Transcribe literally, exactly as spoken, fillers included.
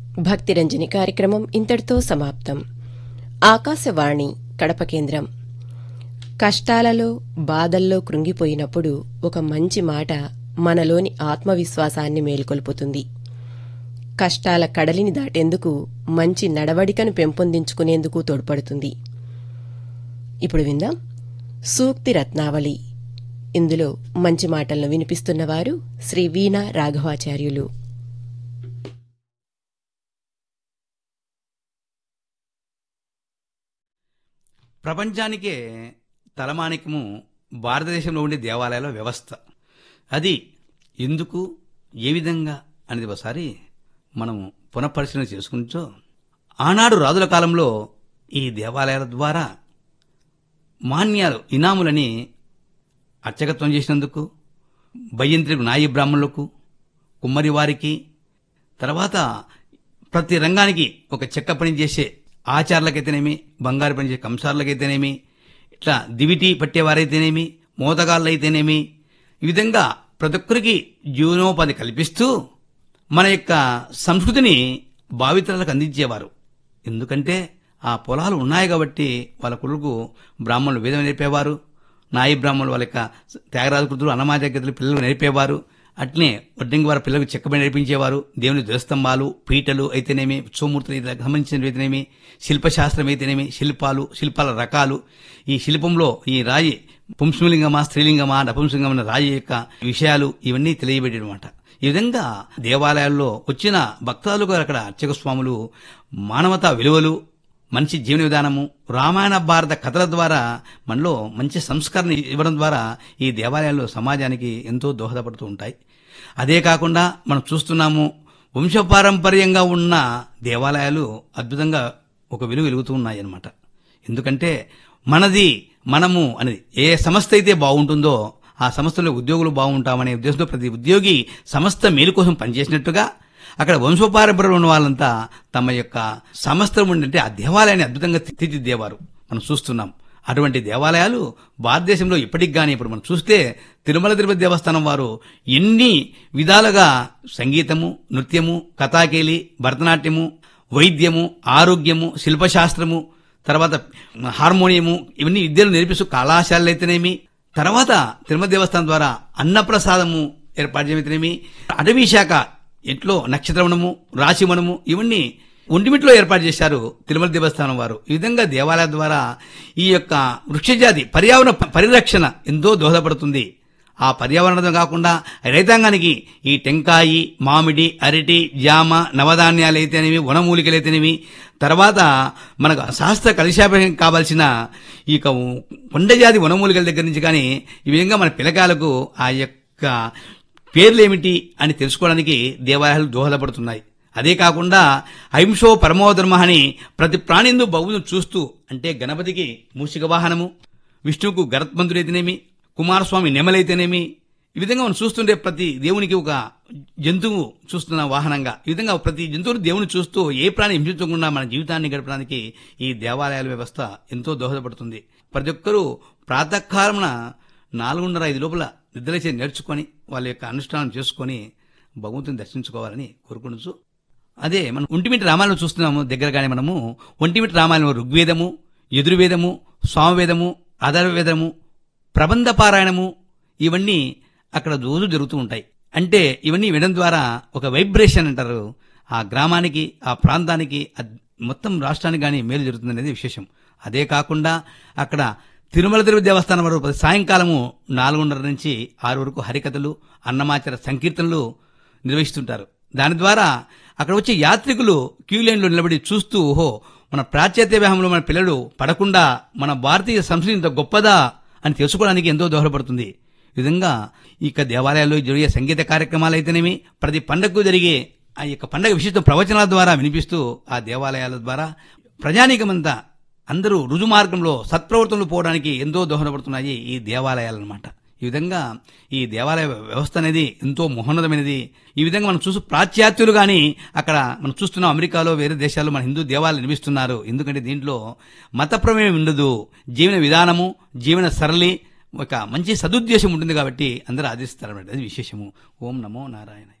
భక్తిరంజని కార్యక్రమం ఇంతటితో సమాప్తం. ఆకాశవాణి కడప కేంద్రం. కష్టాలలో బాధల్లో కృంగిపోయినప్పుడు ఒక మంచి మాట మనలోని ఆత్మవిశ్వాసాన్ని మేల్కొల్పుతుంది. కష్టాల కడలిని దాటేందుకు మంచి నడవడికను పెంపొందించుకునేందుకు తోడ్పడుతుంది. ఇప్పుడు విందాం సూక్తి రత్నావళి. ఇందులో మంచి మాటలను వినిపిస్తున్నవారు శ్రీ వీణా రాఘవాచార్యులు. ప్రపంచానికే తలమానికము భారతదేశంలో ఉండే దేవాలయాల వ్యవస్థ. అది ఎందుకు, ఏ విధంగా అనేది ఒకసారి మనము పునఃపరిశీలన చేసుకుంటూ, ఆనాడు రాజుల కాలంలో ఈ దేవాలయాల ద్వారా మాన్యాలు ఇనాములని అర్చకత్వం చేసినందుకు బయ్యంత్రికి నాయి బ్రాహ్మణులకు, కుమ్మరి వారికి, తర్వాత ప్రతి రంగానికి ఒక చెక్క పని చేసే ఆచార్యులకైతేనేమి, బంగారు పని చేసే కంసార్లకైతేనేమి, ఇట్లా దివిటి పట్టేవారైతేనేమి, మోతగాళ్ళైతేనేమి, ఈ విధంగా ప్రతి ఒక్కరికి జీవనోపాధి కల్పిస్తూ మన యొక్క సంస్కృతిని భావితరాలకు అందించేవారు. ఎందుకంటే ఆ పొలాలు ఉన్నాయి కాబట్టి వాళ్ళ కొడుకు బ్రాహ్మణులు వేదం నేర్పేవారు, నాయి బ్రాహ్మణులు వాళ్ళ యొక్క త్యాగరాజకృతులు అన్నమాచార్యులు పిల్లలు నేర్పేవారు. అట్లనే వడ్డంగి వారి పిల్లలకు చెక్కబడి నేర్పించేవారు. దేవుని ధ్వజస్తంభాలు, పీటలు అయితేనేమి, ఉత్సవమూర్తులు సంబంధించినవి అయితేనేమి, శిల్పశాస్త్రం అయితేనేమి, శిల్పాలు, శిల్పాల రకాలు, ఈ శిల్పంలో ఈ రాయి పుంసలింగమా, స్త్రీలింగమా, నపుంసలింగమా రాయి యొక్క విషయాలు ఇవన్నీ తెలియబెట్టేనమాట. ఈ విధంగా దేవాలయాల్లో వచ్చిన భక్తాదులకు అక్కడ అర్చక స్వాములు మానవతా విలువలు, మంచి జీవన విధానము, రామాయణ భారత కథల ద్వారా మనలో మంచి సంస్కరణ ఇవ్వడం ద్వారా ఈ దేవాలయాలు సమాజానికి ఎంతో దోహదపడుతూ ఉంటాయి. అదే కాకుండా మనం చూస్తున్నాము, వంశపారంపర్యంగా ఉన్న దేవాలయాలు అద్భుతంగా ఒక వెలుగు వెలుగుతూ ఉన్నాయి అన్నమాట. ఎందుకంటే మనది మనము అనేది ఏ సంస్థ అయితే బాగుంటుందో ఆ సంస్థలో ఉద్యోగులు బాగుంటామనే ఉద్దేశంతో ప్రతి ఉద్యోగి సంస్థ మేలు కోసం పనిచేసినట్టుగా అక్కడ వంశపారంపర్యం ఉన్న వాళ్ళంతా తమ యొక్క సంస్థ ఉండంటే ఆ దేవాలయాన్ని అద్భుతంగా తీర్చిదిద్దేవారు మనం చూస్తున్నాం. అటువంటి దేవాలయాలు భారతదేశంలో ఇప్పటికి కానీ ఇప్పుడు మనం చూస్తే తిరుమల తిరుపతి దేవస్థానం వారు ఎన్ని విధాలుగా సంగీతము, నృత్యము, కథాకేలి, భరతనాట్యము, వైద్యము, ఆరోగ్యము, శిల్పశాస్త్రము, తర్వాత హార్మోనియము, ఇవన్నీ విద్యలు నేర్పిస్తూ కళాశాలలు అయితేనేమి, తర్వాత తిరుమల దేవస్థానం ద్వారా అన్నప్రసాదము ఏర్పాటు చేయమైతేనేమి, అటవీ శాఖ ఇంట్లో నక్షత్రవనము, రాశివనము ఇవన్నీ ఒంటిమిట్లో ఏర్పాటు చేశారు తిరుమల దేవస్థానం వారు. ఈ విధంగా దేవాలయాల ద్వారా ఈ యొక్క వృక్షజాతి పర్యావరణ పరిరక్షణ ఎంతో దోహదపడుతుంది. ఆ పర్యావరణం కాకుండా రైతాంగానికి ఈ టెంకాయి, మామిడి, అరటి, జామ, నవధాన్యాలు అయితేనేవి, వనమూలికలు అయితేనేవి, తర్వాత మనకు శాస్త్ర కలుషాభిషేకం కావాల్సిన ఈ కొండజాతి వనమూలికల దగ్గర నుంచి కానీ ఈ విధంగా మన పిల్లకాయలకు ఆ యొక్క పేర్లేమిటి అని తెలుసుకోవడానికి దేవాలయాలు దోహదపడుతున్నాయి. అదే కాకుండా అహింసో పరమోధర్మ అని ప్రతి ప్రాణిందు బహువును చూస్తూ, అంటే గణపతికి మూషిక వాహనము, విష్ణువుకు గరుత్మంతుడైతేనేమి, కుమారస్వామి నెమలైతేనేమి, ఈ విధంగా మనం చూస్తుంటే ప్రతి దేవునికి ఒక జంతువు చూస్తున్న వాహనంగా, ఈ విధంగా ప్రతి జంతువుని దేవుని చూస్తూ ఏ ప్రాణి హింసించకుండా మన జీవితాన్ని గడపడానికి ఈ దేవాలయాల వ్యవస్థ ఎంతో దోహదపడుతుంది. ప్రతి ఒక్కరూ ప్రాతకాలమున నాలుగున్నర ఐదు లోపల నిద్రలేసి నేర్చుకొని వాళ్ళ యొక్క అనుష్ఠానం చేసుకొని భగవంతుని దర్శించుకోవాలని కోరుకుంటూ, అదే మనం ఒంటిమిటి రామాయణం చూస్తున్నాము దగ్గరగానే మనము ఒంటిమిటి రామాయణం ఋగ్వేదము, యజుర్వేదము, సామవేదము, అథర్వవేదము, ప్రబంధ పారాయణము ఇవన్నీ అక్కడ రోజు జరుగుతూ ఉంటాయి. అంటే ఇవన్నీ వినడం ద్వారా ఒక వైబ్రేషన్ అంటారు, ఆ గ్రామానికి, ఆ ప్రాంతానికి, మొత్తం రాష్ట్రానికి కానీ మేలు జరుగుతుందనేది విశేషం. అదే కాకుండా అక్కడ తిరుమల తిరుపతి దేవస్థానం వరకు ప్రతి సాయంకాలము నాలుగున్నర నుంచి ఆరు వరకు హరికథలు, అన్నమాచార సంకీర్తనలు నిర్వహిస్తుంటారు. దాని ద్వారా అక్కడ వచ్చే యాత్రికులు క్యూ లైన్లో నిలబడి చూస్తూ, ఓహో మన పాశ్చాత్య వ్యాహంలో మన పిల్లలు పడకుండా మన భారతీయ సంస్కృతి ఇంత గొప్పదా అని తెలుసుకోవడానికి ఎంతో దోహదపడుతుంది. ఈ విధంగా ఇక దేవాలయాల్లో జరిగే సంగీత కార్యక్రమాలు అయితేనేమి, ప్రతి పండగకు జరిగే ఆ యొక్క పండగ విశిష్ట ప్రవచనాల ద్వారా వినిపిస్తూ ఆ దేవాలయాల ద్వారా ప్రజానీకమంతా అందరూ రుజుమార్గంలో సత్ప్రవర్తనలు పోవడానికి ఎంతో దోహదపడుతున్నాయి ఈ దేవాలయాలన్నమాట. ఈ విధంగా ఈ దేవాలయ వ్యవస్థ అనేది ఎంతో మహోన్నతమైనది. ఈ విధంగా మనం చూసి పాశ్చాత్యులు కానీ అక్కడ మనం చూస్తున్నాం, అమెరికాలో వేరే దేశాల్లో మన హిందూ దేవాలయాలు నిర్మిస్తున్నారు. ఎందుకంటే దీంట్లో మత ప్రమేయం ఉండదు, జీవన విధానము, జీవన సరళి, ఒక మంచి సదుద్దేశం ఉంటుంది కాబట్టి అందరూ ఆదరిస్తారన్నమాట. అది విశేషము. ఓం నమో నారాయణ.